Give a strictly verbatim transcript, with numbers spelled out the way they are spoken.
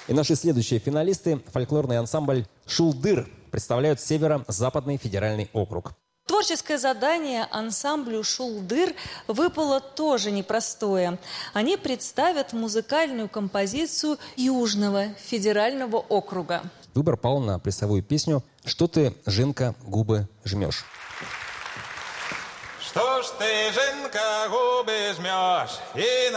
И наши следующие финалисты – фольклорный ансамбль «Шулдыр» представляют Северо-Западный федеральный округ. Творческое задание ансамблю «Шулдыр» выпало тоже непростое. Они представят музыкальную композицию Южного федерального округа. Выбор пал на плясовую песню «Что ты, Жинка, губы жмешь». Что ж ты, Жинка, губы жмешь? И